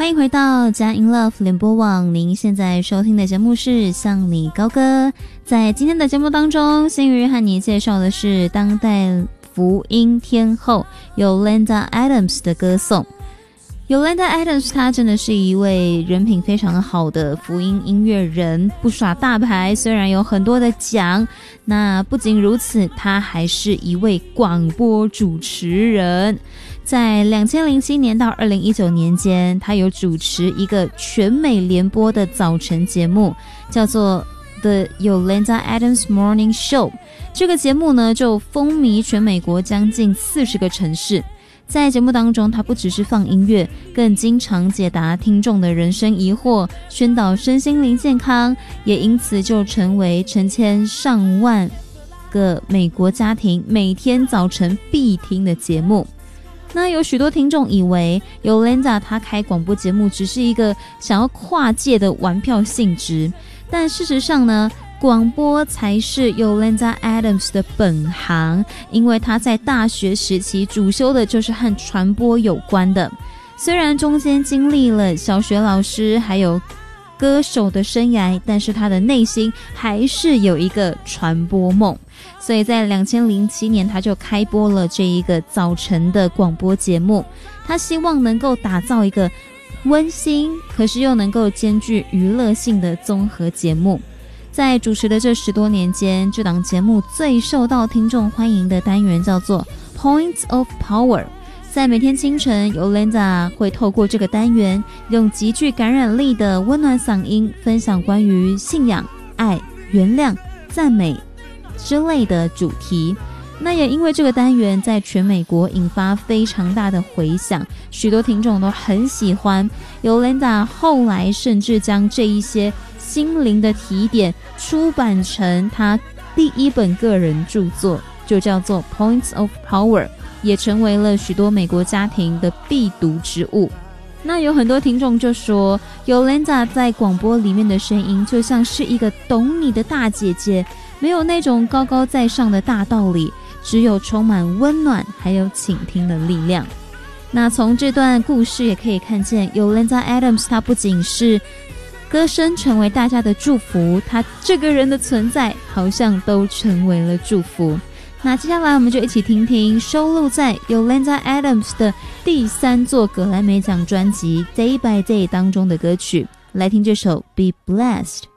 欢迎回到佳音 Love 联播网，您现在收听的节目是向你高歌。在今天的节目当中，心瑜和你介绍的是当代福音天后 Yolanda Adams 的歌颂。Yolanda Adams 她真的是一位人品非常好的福音音乐人，不耍大牌，虽然有很多的奖，那不仅如此，她还是一位广播主持人。在2007年到2019年间，她有主持一个全美联播的早晨节目，叫做 The Yolanda Adams Morning Show。 这个节目呢，就风靡全美国将近40个城市。在节目当中，他不只是放音乐，更经常解答听众的人生疑惑，宣导身心灵健康，也因此就成为成千上万个美国家庭每天早晨必听的节目。那有许多听众以为 Yolanda 她开广播节目只是一个想要跨界的玩票性质，但事实上呢，广播才是 Yolanda Adams 的本行，因为她在大学时期主修的就是和传播有关的。虽然中间经历了小学老师还有歌手的生涯，但是她的内心还是有一个传播梦。所以在2007年，她就开播了这一个早晨的广播节目。她希望能够打造一个温馨，可是又能够兼具娱乐性的综合节目。在主持的这10多年间，这档节目最受到听众欢迎的单元叫做 Points of Power。 在每天清晨， Yolanda 会透过这个单元，用极具感染力的温暖嗓音，分享关于信仰、爱、原谅、赞美之类的主题。那也因为这个单元在全美国引发非常大的回响，许多听众都很喜欢。 Yolanda 后来甚至将这一些心灵的提点出版成他第一本个人著作，就叫做 Points of Power， 也成为了许多美国家庭的必读之物。那有很多听众就说 Yolanda 在广播里面的声音就像是一个懂你的大姐姐，没有那种高高在上的大道理，只有充满温暖还有倾听的力量。那从这段故事也可以看见 Yolanda Adams 她不仅是歌声成为大家的祝福，她这个人的存在好像都成为了祝福。那接下来我们就一起听听收录在 Yolanda Adams 的第3座格莱美奖专辑 Day by Day 当中的歌曲，来听这首 Be Blessed。